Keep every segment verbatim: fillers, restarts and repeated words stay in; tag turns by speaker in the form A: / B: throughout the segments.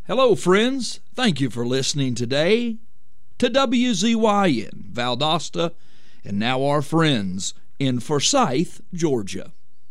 A: Hello, friends. Thank you for listening today to W Z Y N, Valdosta, and now our friends in Forsyth, Georgia.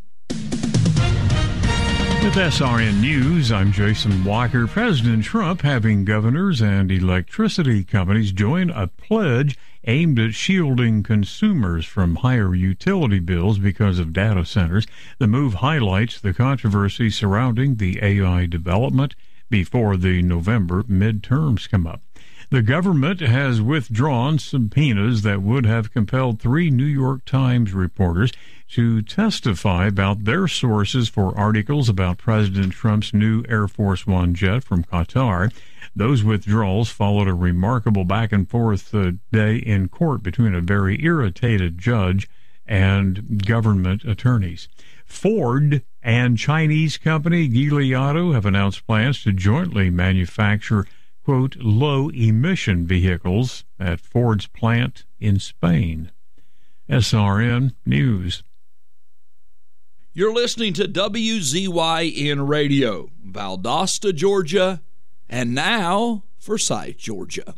B: With S R N News, I'm Jason Walker. President Trump having governors and electricity companies join a pledge aimed at shielding consumers from higher utility bills because of data centers. The move highlights the controversy surrounding the A I development before the November midterms come up. The government has withdrawn subpoenas that would have compelled three New York Times reporters to testify about their sources for articles about President Trump's new Air Force One jet from Qatar. Those withdrawals followed a remarkable back-and-forth uh, day in court between a very irritated judge and government attorneys. Ford and Chinese company Geely Auto have announced plans to jointly manufacture, quote, low-emission vehicles at Ford's plant in Spain. S R N News.
A: You're listening to W Z Y N Radio, Valdosta, Georgia, and now Forsyth, Georgia.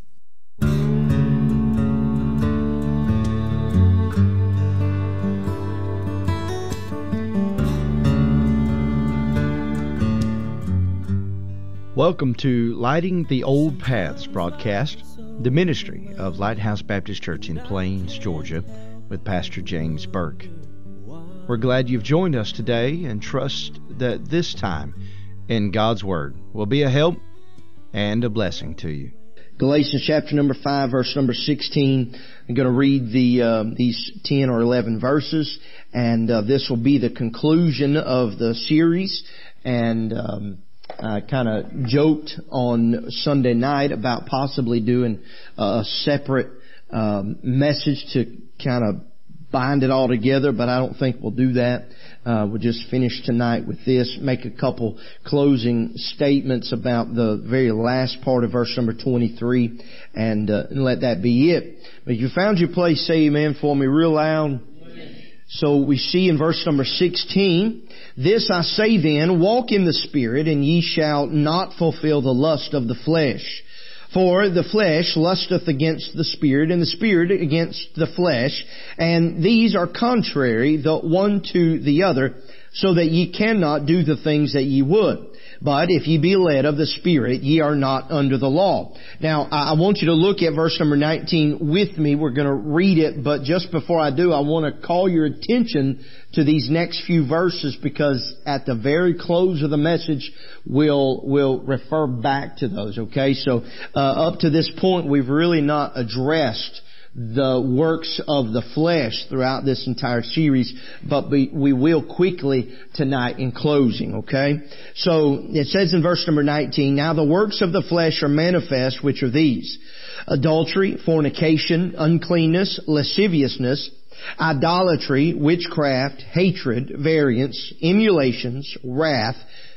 C: Welcome to Lighting the Old Paths broadcast, the ministry of Lighthouse Baptist Church in Plains, Georgia, with Pastor James Burke. We're glad you've joined us today and trust that this time in God's Word will be a help and a blessing to you.
D: Galatians chapter number five, verse number sixteen. I'm going to read the uh, these ten or eleven verses, and uh, this will be the conclusion of the series. And um, I kind of joked on Sunday night about possibly doing a separate um, message to kind of bind it all together, but I don't think we'll do that. Uh, we'll just finish tonight with this, make a couple closing statements about the very last part of verse number twenty-three, and, uh, and let that be it. But if you found your place, say amen for me real loud. Amen. So we see in verse number sixteen, this I say then, walk in the Spirit, and ye shall not fulfill the lust of the flesh. For the flesh lusteth against the Spirit, and the Spirit against the flesh, and these are contrary the one to the other, so that ye cannot do the things that ye would. But if ye be led of the Spirit, ye are not under the law. Now, I want you to look at verse number nineteen with me. We're going to read it, but just before I do, I want to call your attention to these next few verses, because at the very close of the message, we'll, we'll refer back to those, okay? So, uh, up to this point, we've really not addressed the works of the flesh throughout this entire series, but we, we will quickly tonight in closing, okay? So, it says in verse number nineteen, now the works of the flesh are manifest, which are these: adultery, fornication, uncleanness, lasciviousness, idolatry, witchcraft, hatred, variance, emulations, wrath,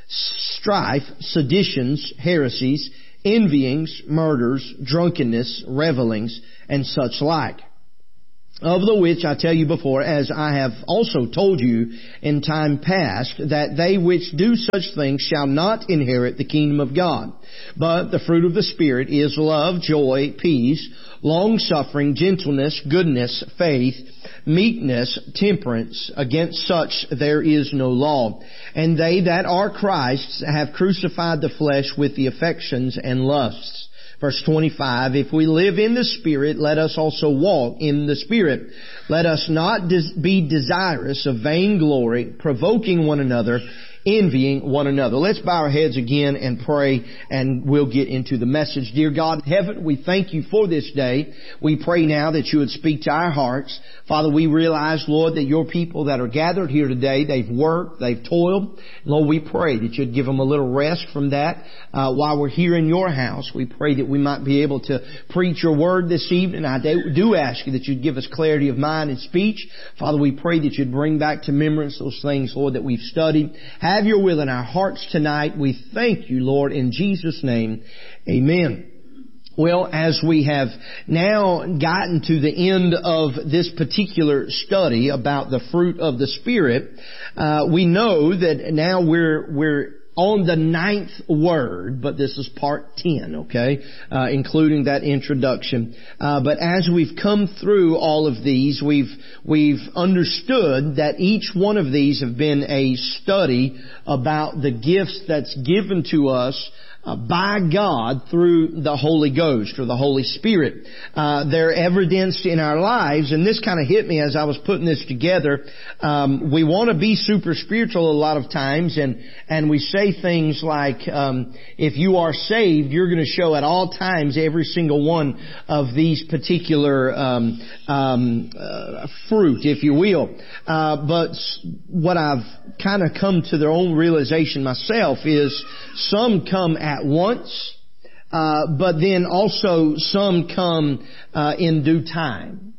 D: strife, seditions, heresies, envyings, murders, drunkenness, revellings, and such like. Of the which I tell you before, as I have also told you in time past, that they which do such things shall not inherit the kingdom of God. But the fruit of the Spirit is love, joy, peace, long-suffering, gentleness, goodness, faith, meekness, temperance. Against such there is no law. And they that are Christ's have crucified the flesh with the affections and lusts. Verse twenty-five, if we live in the Spirit, let us also walk in the Spirit. Let us not des- be desirous of vainglory, provoking one another, envying one another. Let's bow our heads again and pray, and we'll get into the message. Dear God in heaven, we thank you for this day. We pray now that you would speak to our hearts. Father, we realize, Lord, that your people that are gathered here today, they've worked, they've toiled. Lord, we pray that you'd give them a little rest from that uh, while we're here in your house. We pray that we might be able to preach your word this evening. I do ask you that you'd give us clarity of mind and speech. Father, we pray that you'd bring back to remembrance those things, Lord, that we've studied. Have your will in our hearts tonight. We thank you, Lord, in Jesus' name. Amen. Well, as we have now gotten to the end of this particular study about the fruit of the Spirit, uh, we know that now we're we're on the ninth word, but this is part ten, okay, uh, including that introduction. Uh, but as we've come through all of these, we've we've understood that each one of these have been a study about the gifts that's given to us Uh, by God through the Holy Ghost or the Holy Spirit. Uh, they're evidenced in our lives, and this kind of hit me as I was putting this together. Um, we want to be super spiritual a lot of times, and and we say things like, um, if you are saved, you're going to show at all times every single one of these particular um, um, uh, fruit, if you will. Uh, but what I've kind of come to their own realization myself is some come at at once, uh, but then also some come uh, in due time.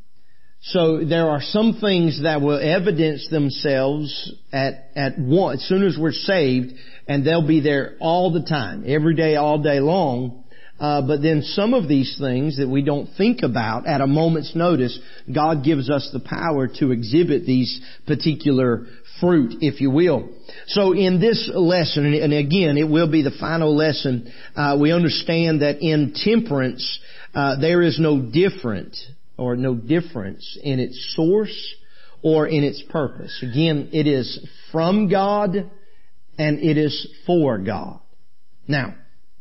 D: So there are some things that will evidence themselves at at once, as soon as we're saved, and they'll be there all the time, every day, all day long. Uh, but then some of these things that we don't think about at a moment's notice, God gives us the power to exhibit these particular fruit, if you will. So in this lesson, and again, it will be the final lesson, uh, we understand that in temperance, uh, there is no different or no difference in its source or in its purpose. Again, it is from God and it is for God. Now,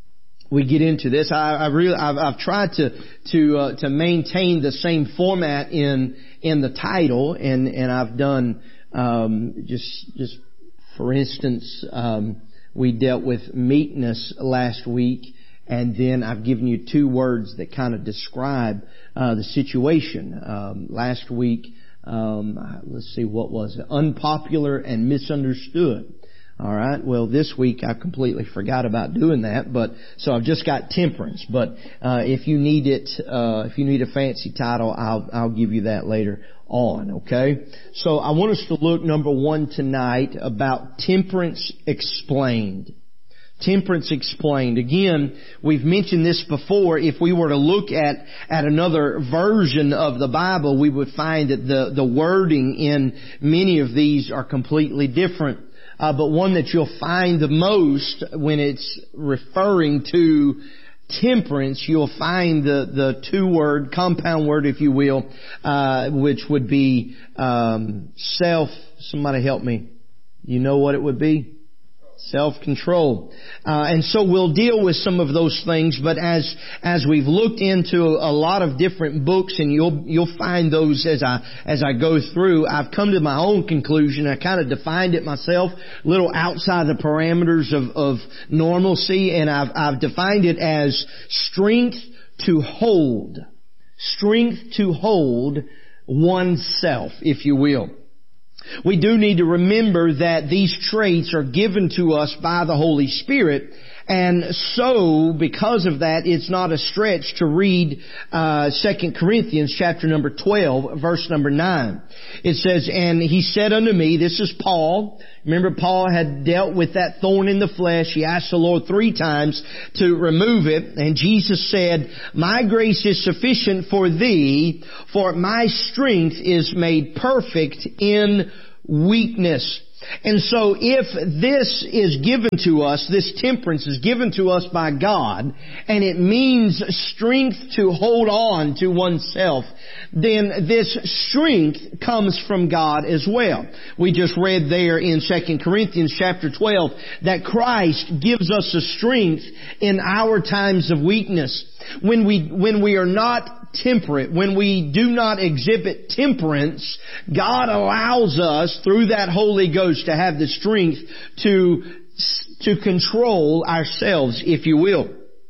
D: we get into this. I, I really, I've, I've tried to to uh, to maintain the same format in in the title, and and I've done um, just just for instance, um, we dealt with meekness last week, and then I've given you two words that kind of describe uh, the situation. Um, last week, um, let's see, what was it? Unpopular and misunderstood. All right. Well, this week I completely forgot about doing that, but so I've just got temperance. But uh, if you need it, uh, if you need a fancy title, I'll I'll give you that later on. Okay. So I want us to look, number one, tonight about temperance explained. Temperance explained. Again, we've mentioned this before. If we were to look at at another version of the Bible, we would find that the the wording in many of these are completely different. Uh, but one that you'll find the most when it's referring to temperance, you'll find the, the two-word, compound word, if you will, uh, which would be um, self, somebody help me. You know what it would be? Self-control. Uh, and so we'll deal with some of those things, but as, as we've looked into a lot of different books, and you'll, you'll find those as I, as I go through, I've come to my own conclusion. I kind of defined it myself, a little outside the parameters of, of normalcy, and I've, I've defined it as strength to hold. Strength to hold oneself, if you will. We do need to remember that these traits are given to us by the Holy Spirit, and so because of that, it's not a stretch to read uh Second Corinthians chapter number twelve, verse number nine. It says, "And he said unto me," this is Paul. Remember, Paul had dealt with that thorn in the flesh. He asked the Lord three times to remove it, and Jesus said, "My grace is sufficient for thee, for my strength is made perfect in weakness." And so if this is given to us, this temperance is given to us by God, and it means strength to hold on to oneself, then this strength comes from God as well. We just read there in Second Corinthians chapter twelve that Christ gives us the strength in our times of weakness. When we, when we are not temperate, when we do not exhibit temperance, God allows us through that Holy Ghost to have the strength to, to control ourselves, if you will.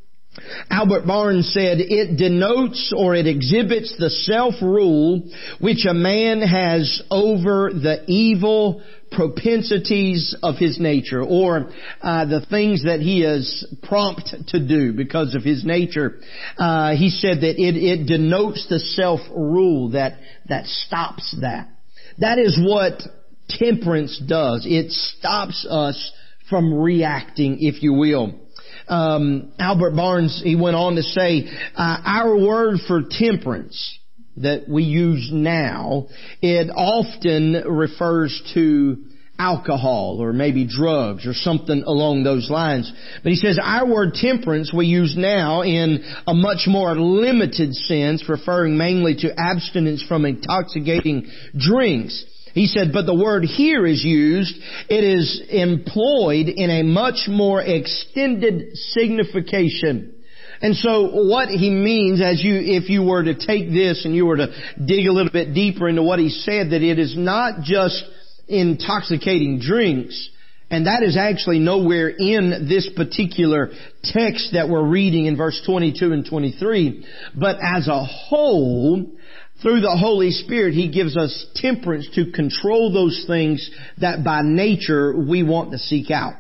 D: Albert Barnes said, "It denotes or it exhibits the self-rule which a man has over the evil propensities of his nature, or uh, the things that he is prompt to do because of his nature." Uh, he said that it, it denotes the self-rule that that stops that. That is what temperance does. It stops us from reacting, if you will. Um, Albert Barnes, he went on to say, uh, our word for temperance that we use now, it often refers to alcohol or maybe drugs or something along those lines. But he says our word temperance we use now in a much more limited sense, referring mainly to abstinence from intoxicating drinks. He said, but the word here is used, it is employed in a much more extended signification. And so what he means, as you, if you were to take this and you were to dig a little bit deeper into what he said, that it is not just intoxicating drinks, and that is actually nowhere in this particular text that we're reading in verse twenty-two and twenty-three, but as a whole, through the Holy Spirit, He gives us temperance to control those things that by nature we want to seek out.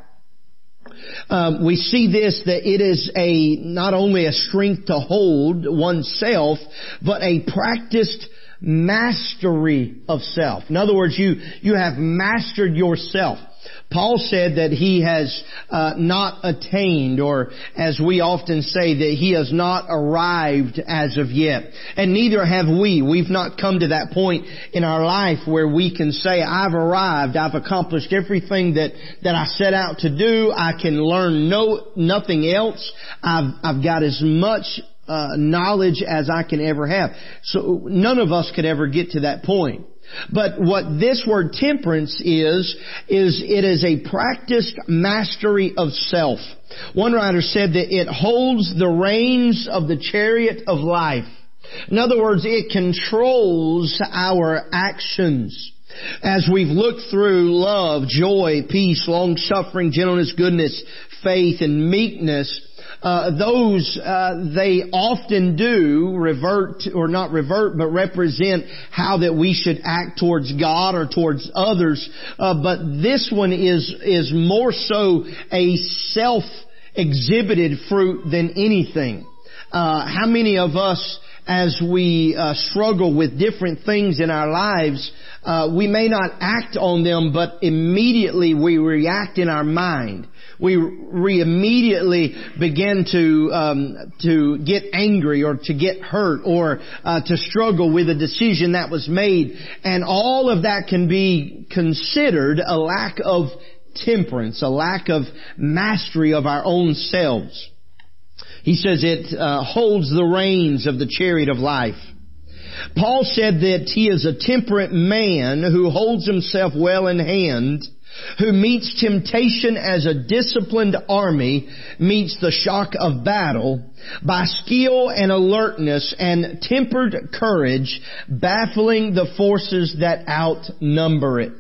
D: Um, we see this, that it is a not only a strength to hold oneself, but a practiced mastery of self. In other words, you you have mastered yourself. Paul said that he has uh, not attained, or as we often say, that he has not arrived as of yet. And neither have we. We've not come to that point in our life where we can say, I've arrived, I've accomplished everything that, that I set out to do, I can learn no nothing else, I've, I've got as much uh, knowledge as I can ever have. So none of us could ever get to that point. But what this word temperance is, is it is a practiced mastery of self. One writer said that it holds the reins of the chariot of life. In other words, it controls our actions. As we've looked through love, joy, peace, long-suffering, gentleness, goodness, faith, and meekness, Uh, those, uh, they often do revert, or not revert, but represent how that we should act towards God or towards others. Uh, but this one is, is more so a self-exhibited fruit than anything. Uh, how many of us, as we uh, struggle with different things in our lives, uh, we may not act on them, but immediately we react in our mind. We, we immediately begin to um, to get angry or to get hurt or uh, to struggle with a decision that was made, and all of that can be considered a lack of temperance, a lack of mastery of our own selves. He says it uh, holds the reins of the chariot of life. Paul said that he is a temperate man who holds himself well in hand, who meets temptation as a disciplined army meets the shock of battle, by skill and alertness and tempered courage, baffling the forces that outnumber it.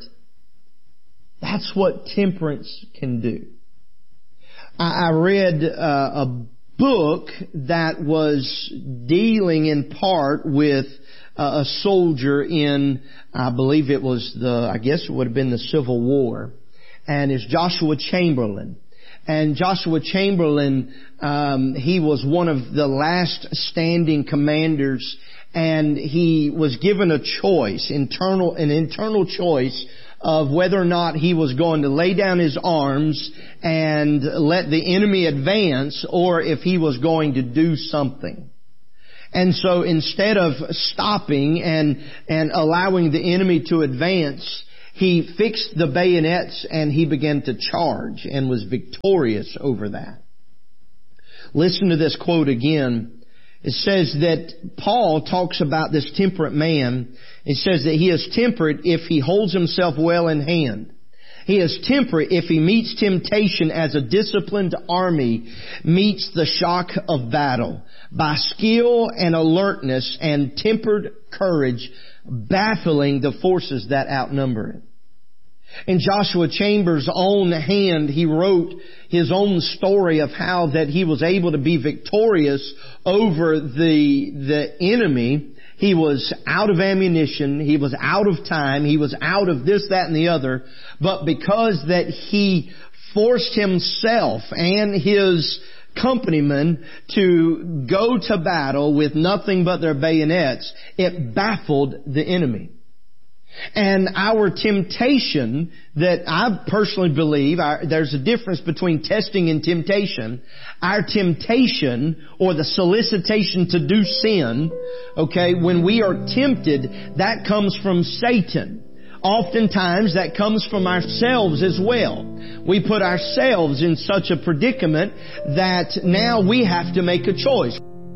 D: That's what temperance can do. I, I read uh, a book that was dealing in part with uh, a soldier in, I believe it was the, I guess it would have been the Civil War, and it's Joshua Chamberlain. And Joshua Chamberlain, um, he was one of the last standing commanders, and he was given a choice, internal, an internal choice of whether or not he was going to lay down his arms and let the enemy advance, or if he was going to do something. And so instead of stopping and, and allowing the enemy to advance, he fixed the bayonets and he began to charge and was victorious over that. Listen to this quote again. It says that Paul talks about this temperate man. It says that he is temperate if he holds himself well in hand. He is temperate if he meets temptation as a disciplined army meets the shock of battle, by skill and alertness and tempered courage, baffling the forces that outnumber it. In Joshua Chambers' own hand, he wrote his own story of how that he was able to be victorious over the, the enemy. He was out of ammunition. He was out of time. He was out of this, that, and the other. But because that he forced himself and his companymen to go to battle with nothing but their bayonets, it baffled the enemy. And our temptation, that I personally believe, our, there's a difference between testing and temptation. Our temptation, or the solicitation to do sin, okay, when we are tempted, that comes from Satan. Oftentimes that comes from ourselves as well. We put ourselves in such a predicament that now we have to make a choice.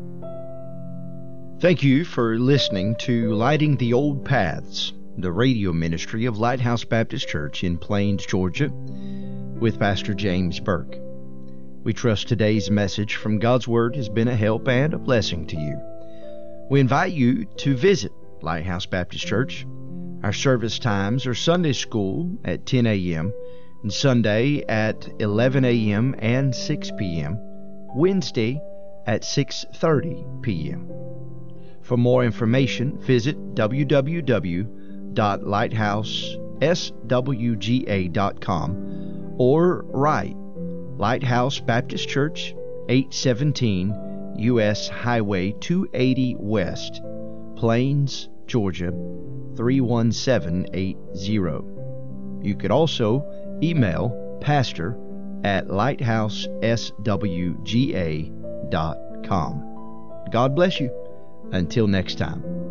C: Thank you for listening to Lighting the Old Paths, the radio ministry of Lighthouse Baptist Church in Plains, Georgia, with Pastor James Burke. We trust today's message from God's Word has been a help and a blessing to you. We invite you to visit Lighthouse Baptist Church. Our service times are Sunday school at ten a.m., and Sunday at eleven a.m. and six p.m., Wednesday at six thirty p.m. For more information, visit w w w dot lighthouse s w g a dot com or write Lighthouse Baptist Church, eight seventeen U S Highway two eighty West, Plains, Georgia, three one seven eight zero. You could also email pastor at lighthouse s w g a dot com. God bless you. Until next time.